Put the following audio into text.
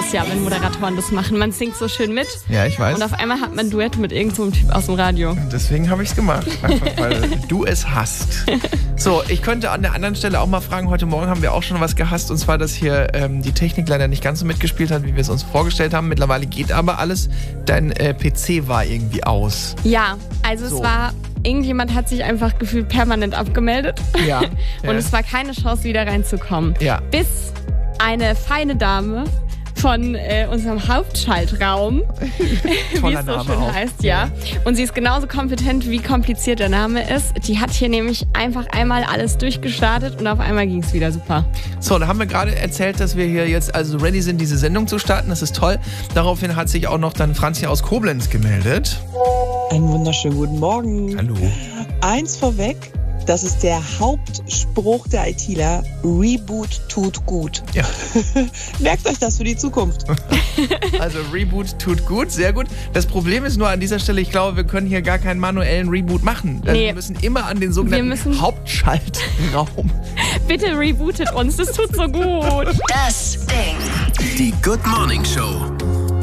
es ja, wenn Moderatoren das machen. Man singt so schön mit. Ja, ich weiß. Und auf einmal hat man ein Duett mit irgendeinem Typ aus dem Radio. Deswegen habe ich es gemacht. Einfach weil du es hasst. So, ich könnte an der anderen Stelle auch mal fragen, heute Morgen haben wir auch schon was gehasst. Und zwar, dass hier die Technik leider nicht ganz so mitgespielt hat, wie wir es uns vorgestellt haben. Mittlerweile geht aber alles. Dein PC war irgendwie aus. Ja, also es war... Irgendjemand hat sich einfach gefühlt permanent abgemeldet. Ja. Und es war keine Chance, wieder reinzukommen. Ja. Bis eine feine Dame von unserem Hauptschaltraum, wie es so schön heißt, ja. Und sie ist genauso kompetent, wie kompliziert der Name ist. Die hat hier nämlich einfach einmal alles durchgestartet und auf einmal ging es wieder super. So, da haben wir gerade erzählt, dass wir hier jetzt also ready sind, diese Sendung zu starten. Das ist toll. Daraufhin hat sich auch noch dann Franzi aus Koblenz gemeldet. Einen wunderschönen guten Morgen. Hallo. Eins vorweg, das ist der Hauptspruch der ITler. Reboot tut gut. Ja. Merkt euch das für die Zukunft. Also Reboot tut gut, sehr gut. Das Problem ist nur an dieser Stelle, ich glaube, wir können hier gar keinen manuellen Reboot machen. Also wir müssen immer an den sogenannten Hauptschaltraum. Bitte rebootet uns, das tut so gut. Das Ding. Die Good Morning Show.